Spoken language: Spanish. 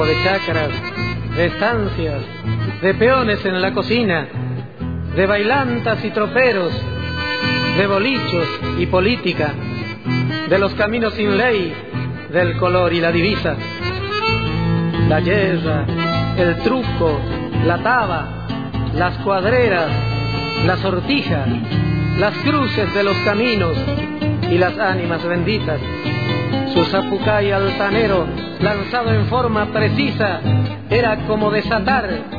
truco de chacras, de estancias, de peones en la cocina, de bailantas y troperos, de bolichos y política, de los caminos sin ley, del color y la divisa, la yerra, el truco, la taba, las cuadreras, la sortija, las cruces de los caminos y las ánimas benditas. Su zapucay altanero, lanzado en forma precisa, era como desatar